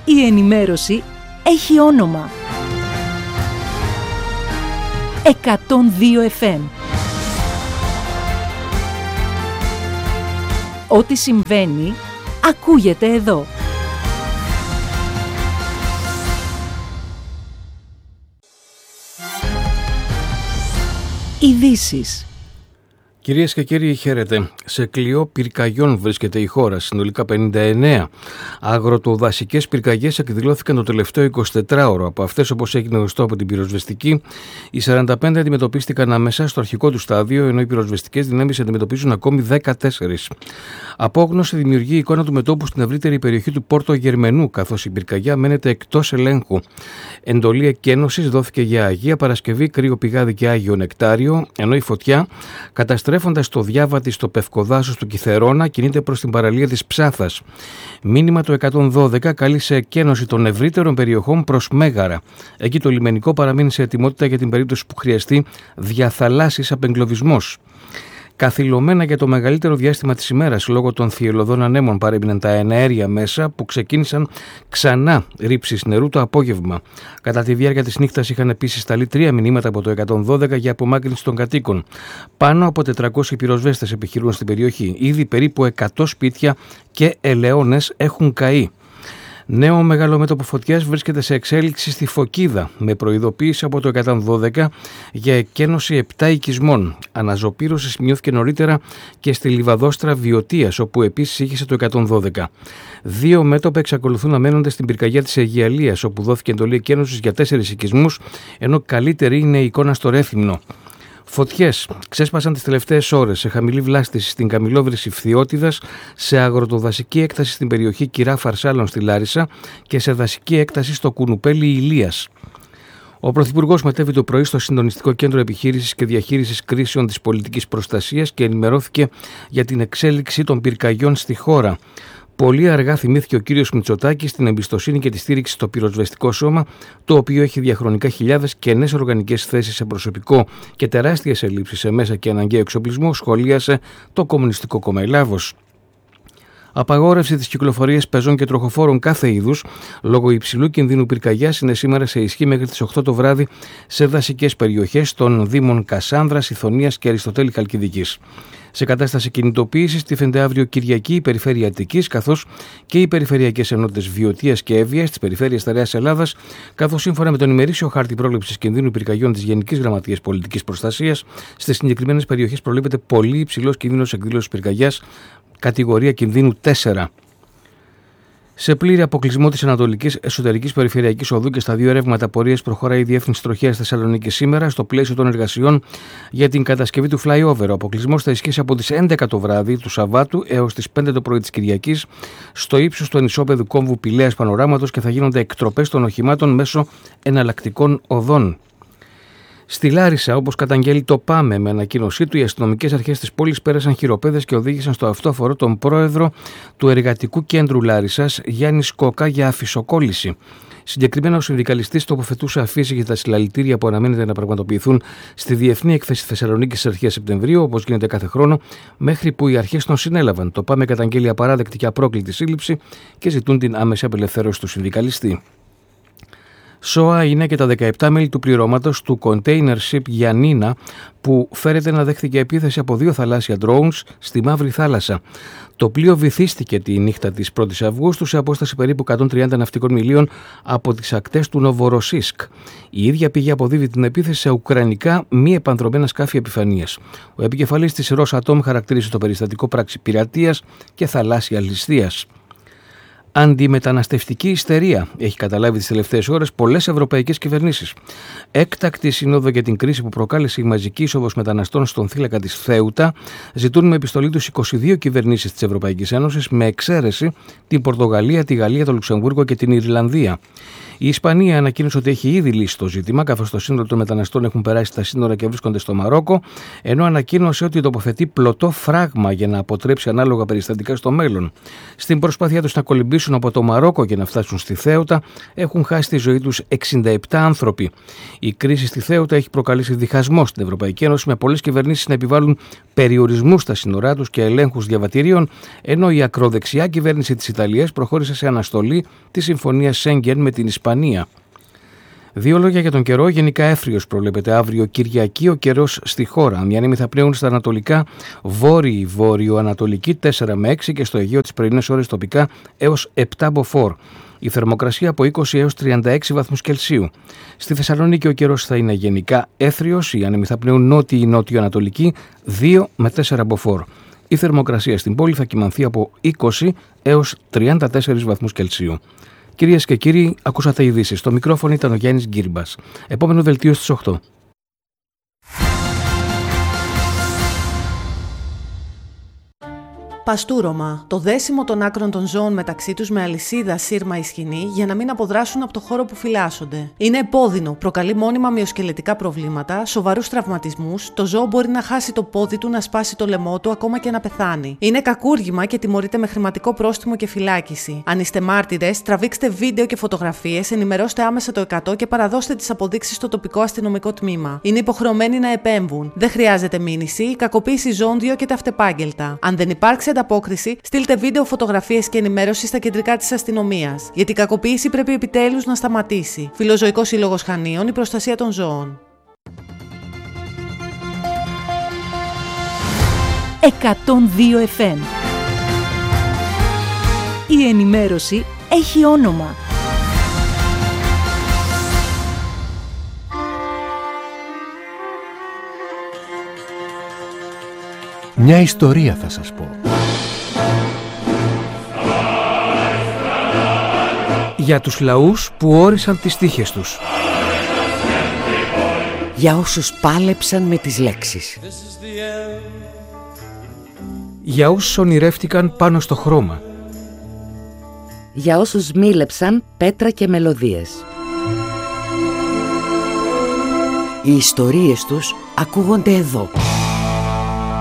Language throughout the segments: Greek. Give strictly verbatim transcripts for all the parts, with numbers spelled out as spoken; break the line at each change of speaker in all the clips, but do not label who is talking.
Η ενημέρωση έχει όνομα. εκατόν δύο εφ εμ. Ό,τι συμβαίνει, ακούγεται εδώ. Ειδήσεις.
Κυρίες και κύριοι, χαίρετε. Σε κλειό πυρκαγιών βρίσκεται η χώρα. Συνολικά πενήντα εννέα αγροτοδασικές πυρκαγιές εκδηλώθηκαν το τελευταίο εικοσιτετράωρο. Από αυτές, όπως έγινε γνωστό από την πυροσβεστική, οι σαράντα πέντε αντιμετωπίστηκαν αμέσως στο αρχικό του στάδιο, ενώ οι πυροσβεστικές δυνάμεις αντιμετωπίζουν ακόμη δεκατέσσερα. Απόγνωση δημιουργεί η εικόνα του μετώπου στην ευρύτερη περιοχή του Πόρτο Γερμενού, καθώς η πυρκαγιά μένεται εκτός ελέγχου. Εντολή εκένωσης δόθηκε για Αγία Παρασκευή, Κρύο Πηγάδι και Άγιο Νεκτάριο, ενώ η φωτιά, καταστρέφοντας το διάβατη στο πευκοδάσος του Κιθερώνα, κινείται προς την παραλία της Ψάθας. Μήνυμα το εκατόν δώδεκα καλεί σε εκένωση των ευρύτερων περιοχών προς Μέγαρα. Εκεί το λιμενικό παραμείνει σε ετοιμότητα για την περίπτωση που χρειαστεί διαθαλάσσης απεγκλωβισμός. Καθυλωμένα για το μεγαλύτερο διάστημα της ημέρας λόγω των θυελλωδών ανέμων παρέμειναν τα εναέρια μέσα που ξεκίνησαν ξανά ρήψεις νερού το απόγευμα. Κατά τη διάρκεια της νύχτας είχαν επίσης σταλεί τρία μηνύματα από το εκατόν δώδεκα για απομάκρυνση των κατοίκων. Πάνω από τετρακόσιοι πυροσβέστες επιχειρούν στην περιοχή. Ήδη περίπου εκατό σπίτια και ελαιώνες έχουν καεί. Νέο μεγαλομέτωπο φωτιάς βρίσκεται σε εξέλιξη στη Φωκίδα, με προειδοποίηση από το εκατόν δώδεκα για εκένωση επτά οικισμών. Αναζωπήρωση σημειώθηκε νωρίτερα και στη Λιβαδόστρα Βιωτίας, όπου επίσης ήχησε το εκατόν δώδεκα. Δύο μέτωπα εξακολουθούν να μένονται στην πυρκαγιά της Αιγιαλίας, όπου δόθηκε εντολή εκένωσης για τέσσερις οικισμούς, ενώ καλύτερη είναι η εικόνα στο Ρέθυμνο. Φωτιές ξέσπασαν τις τελευταίες ώρες σε χαμηλή βλάστηση στην Καμιλόβρηση Φθιώτιδας, σε αγροτοδασική έκταση στην περιοχή Κυρά Φαρσάλων στη Λάρισα και σε δασική έκταση στο Κουνουπέλι Ηλίας. Ο Πρωθυπουργός μετέβη το πρωί στο Συντονιστικό Κέντρο Επιχείρησης και Διαχείρισης Κρίσεων της Πολιτικής Προστασίας και ενημερώθηκε για την εξέλιξη των πυρκαγιών στη χώρα. Πολύ αργά θυμήθηκε ο κύριος Μητσοτάκης την εμπιστοσύνη και τη στήριξη στο πυροσβεστικό σώμα, το οποίο έχει διαχρονικά χιλιάδες κενές οργανικές θέσεις σε προσωπικό και τεράστιες ελλείψεις σε μέσα και αναγκαίο εξοπλισμό, σχολίασε το Κομμουνιστικό Κόμμα Ελλάδος. Απαγόρευση της κυκλοφορίας πεζών και τροχοφόρων κάθε είδους λόγω υψηλού κινδύνου πυρκαγιάς είναι σήμερα σε ισχύ μέχρι τις οκτώ το βράδυ σε δασικές περιοχές των Δήμων Κασάνδρας, Ιθωνίας και Αριστοτέλη Χαλκιδικής. Σε κατάσταση κινητοποίησης τίθενται αύριο Κυριακή η Περιφέρεια Αττικής, καθώς και οι περιφερειακές ενότητες Βιωτίας και Εύβοιας της Περιφέρειας Στερεάς Ελλάδας, καθώς σύμφωνα με τον ημερήσιο χάρτη πρόληψης κινδύνου πυρκαγιών της Γενικής Γραμματείας Πολιτικής Προστασίας, στις συγκεκριμένες περιοχές προβλέπεται πολύ υψηλός κίνδυνος εκδήλωσης πυρκαγιάς, κατηγορία κινδύνου τέσσερα. Σε πλήρη αποκλεισμό της Ανατολικής Εσωτερικής Περιφερειακής Οδού και στα δύο ρεύματα πορείας προχωράει η Διεύθυνση Τροχέας Θεσσαλονίκης σήμερα στο πλαίσιο των εργασιών για την κατασκευή του flyover. Ο αποκλεισμός θα ισχύσει από τις έντεκα το βράδυ του Σαββάτου έως τις πέντε το πρωί της Κυριακής στο ύψος του ανισόπεδου κόμβου Πηλαίας Πανοράματος και θα γίνονται εκτροπές των οχημάτων μέσω εναλλακτικών οδών. Στη Λάρισα, όπως καταγγέλει το ΠΑΜΕ με ανακοίνωσή του, οι αστυνομικές αρχές της πόλης πέρασαν χειροπέδες και οδήγησαν στο αυτόφορο τον πρόεδρο του Εργατικού Κέντρου Λάρισσας, Γιάννη Σκόκα, για αφισοκόλληση. Συγκεκριμένα, ο συνδικαλιστής τοποθετούσε αφίση για τα συλλαλητήρια που αναμένεται να πραγματοποιηθούν στη Διεθνή Έκθεση Θεσσαλονίκης στις αρχές Σεπτεμβρίου, όπως γίνεται κάθε χρόνο, μέχρι που οι αρχές τον συνέλαβαν. Το ΠΑΜΕ καταγγέλει απαράδεκτη και απρόκλητη σύλληψη και ζητούν την άμεση απελευθέρωση του συνδικαλιστή. ΣΟΑ είναι και τα δεκαεπτά μέλη του πληρώματος του container ship Γιαννίνα που φέρεται να δέχθηκε επίθεση από δύο θαλάσσια drones στη Μαύρη Θάλασσα. Το πλοίο βυθίστηκε τη νύχτα της πρώτης Αυγούστου σε απόσταση περίπου εκατόν τριάντα ναυτικών μιλίων από τις ακτές του Νοβοροσίσκ. Η ίδια πηγή αποδίδει την επίθεση σε ουκρανικά μη επανδρωμένα σκάφη επιφανείας. Ο επικεφαλής της Ρosatom χαρακτήρισε το περιστατικό πράξη πειρατείας και θαλάσσια ληστείας. Αντιμεταναστευτική ιστερία έχει καταλάβει τις τελευταίες ώρες πολλές ευρωπαϊκές κυβερνήσεις. Έκτακτη σύνοδο για την κρίση που προκάλεσε η μαζική είσοδος μεταναστών στον θύλακα της Θέουτα ζητούν με επιστολή τους είκοσι δύο κυβερνήσεις της Ευρωπαϊκής Ένωσης, με εξαίρεση την Πορτογαλία, τη Γαλλία, το Λουξεμβούργο και την Ιρλανδία. Η Ισπανία ανακοίνωσε ότι έχει ήδη λύσει το ζήτημα, καθώς το σύνολο των μεταναστών έχουν περάσει τα σύνορα και βρίσκονται στο Μαρόκο, ενώ ανακοίνωσε ότι τοποθετεί πλωτό φράγμα για να αποτρέψει ανάλογα περιστατικά στο μέλλον. Στην προσπάθειά τους να κολυμπήσουν περάσουν από το Μαρόκο και να φτάσουν στη Θέοτα έχουν χάσει τη ζωή τους εξήντα επτά άνθρωποι. Η κρίση στη Θέοτα έχει προκαλέσει διχασμό στην Ευρωπαϊκή Ένωση, με πολλές κυβερνήσεις να επιβάλλουν περιορισμούς στα σύνορά τους και ελέγχους διαβατηρίων, ενώ η ακροδεξιά κυβέρνηση της Ιταλίας προχώρησε σε αναστολή της συμφωνίας Σέγγεν με την Ισπανία. Δύο λόγια για τον καιρό. Γενικά εύθριος προβλέπεται αύριο Κυριακή ο καιρός στη χώρα. Ανιάνεμοι θα πνέουν στα ανατολικά, βόρειοι βόρειο-ανατολική τέσσερα με έξι και στο Αιγαίο τις πρωινές ώρες τοπικά έως επτά μποφόρ. Η θερμοκρασία από είκοσι έως τριάντα έξι βαθμούς Κελσίου. Στη Θεσσαλονίκη ο καιρός θα είναι γενικά εύθριος. Οι άνεμοι θα πνέουν νότιοι-νότιο-ανατολική δύο με τέσσερα μποφόρ. Η θερμοκρασία στην πόλη θα κυμανθεί από είκοσι έως τριάντα τέσσερα βαθμούς Κελσίου. Κυρίες και κύριοι, ακούσατε ειδήσεις. Στο μικρόφωνο ήταν ο Γιάννης Γκύρμπας. Επόμενο δελτίο στις οκτώ.
Παστούρωμα. Το δέσιμο των άκρων των ζώων μεταξύ τους με αλυσίδα, σύρμα ή σκοινή για να μην αποδράσουν από το χώρο που φυλάσσονται. Είναι επώδυνο, προκαλεί μόνιμα μυοσκελετικά προβλήματα, σοβαρούς τραυματισμούς, το ζώο μπορεί να χάσει το πόδι του, να σπάσει το λαιμό του, ακόμα και να πεθάνει. Είναι κακούργημα και τιμωρείται με χρηματικό πρόστιμο και φυλάκιση. Αν είστε μάρτυρες, τραβήξτε βίντεο και φωτογραφίες, ενημερώστε άμεσα το εκατό και παραδώστε τις αποδείξεις στο τοπικό αστυνομικό τμήμα. Είναι υποχρεωμένοι να επέμβουν. Δεν χρειάζεται μήνυση, η κακοποίηση ζώων διώκεται αυτεπάγγελτα. Αν δεν υπάρξει ανταπόκριση, στείλτε βίντεο, φωτογραφίες και ενημέρωση στα κεντρικά της αστυνομίας. Γιατί η κακοποίηση πρέπει επιτέλους να σταματήσει. Φιλοζωικός Σύλλογος Χανίων, η προστασία των ζώων.
εκατόν δύο εφ εμ. Η ενημέρωση έχει όνομα.
Μια ιστορία θα σας πω.
Για τους λαούς που όρισαν τις τύχες τους.
Για όσους πάλεψαν με τις λέξεις.
Για όσους ονειρεύτηκαν πάνω στο χρώμα.
Για όσους μίλεψαν πέτρα και μελωδίες. Οι ιστορίες τους ακούγονται εδώ.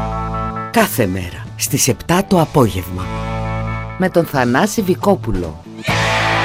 Κάθε μέρα στις επτά το απόγευμα. Με τον Θανάση Βικόπουλο.